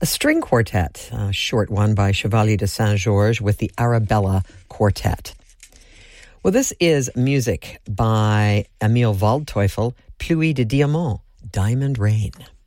a string quartet, a short one by Chevalier de Saint-Georges with the Arabella Quartet. Well, this is music by Emil Waldteufel, Pluie de Diamant, Diamond Rain.